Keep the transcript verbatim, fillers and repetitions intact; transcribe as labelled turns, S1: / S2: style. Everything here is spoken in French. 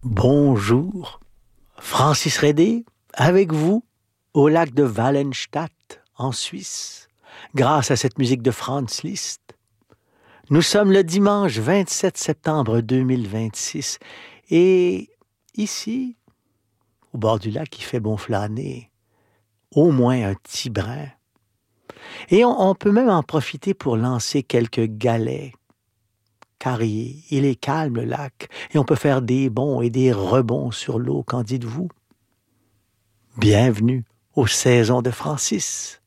S1: Bonjour, Francis Redé, avec vous, au lac de Wallenstadt, en Suisse, grâce à cette musique de Franz Liszt. Nous sommes le dimanche vingt-sept septembre deux mille vingt-six et ici, au bord du lac, il fait bon flâner, au moins un petit brin. Et on, on peut même en profiter pour lancer quelques galets, car il, il est calme le lac, et on peut faire des bonds et des rebonds sur l'eau, qu'en dites-vous? Bienvenue aux saisons de Francis.